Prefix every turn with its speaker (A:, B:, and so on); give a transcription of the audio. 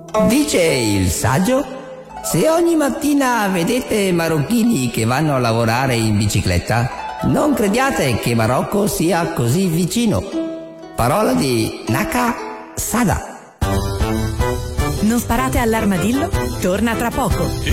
A: Dice il saggio, se ogni mattina vedete marocchini che vanno a lavorare in bicicletta, non crediate che Marocco sia così vicino. Parola di Naka Sada.
B: Non sparate all'armadillo? Torna tra poco.